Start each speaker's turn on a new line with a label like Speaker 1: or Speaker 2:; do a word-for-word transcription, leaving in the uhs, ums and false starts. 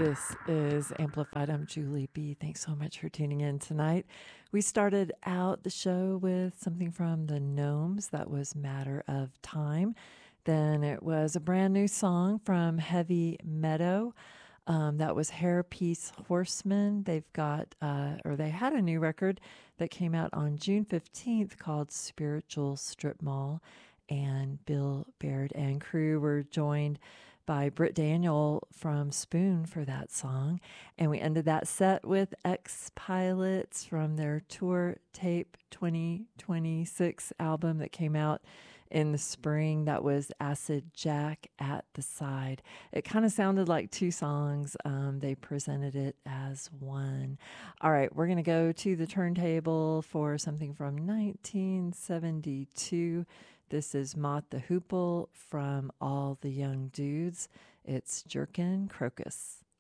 Speaker 1: This is Amplified. I'm Julie B. Thanks so much for tuning in tonight. We started out the show with something from the Gnomes. That was Matter of Time. Then it was a brand new song from Heavy Meadow. Um, that was Hairpiece Horseman. They've got, uh, or they had a new record that came out on June fifteenth called Spiritual Strip Mall. And Bill Baird and crew were joined by Britt Daniel from Spoon for that song. And we ended that set with X-Pilots from their Tour Tape twenty twenty-six album that came out in the spring. That was Acid Jack at the Side. It kind of sounded like two songs. Um, they presented it as one. All right, we're going to go to the turntable for something from nineteen seventy-two. This is Mott the Hoople from All the Young Dudes. It's Jerkin Crocus.